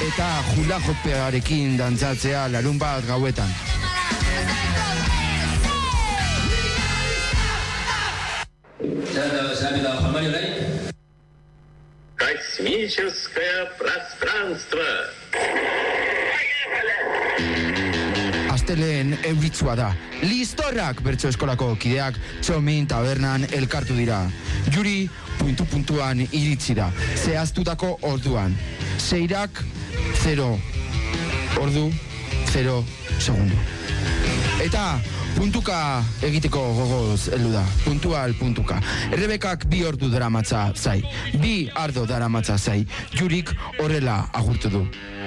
eta hula hoppearekin dantzatzea larun bat gauetan. Космическое пространство. Asteleen euritzua da. Listorrak bertso eskolako kideak Txomin tabernan elkartu dira. Juri puntu-puntuan iritsi da. Zehaztutako orduan. 6-ak 0 ordu 0 segundu. Eta puntuka egiteko gogoz heldu da. Puntual puntuka. Errebekak 2 ordu daramatza zai. 2 ardo daramatza zai. Jurik horrela agurtu du.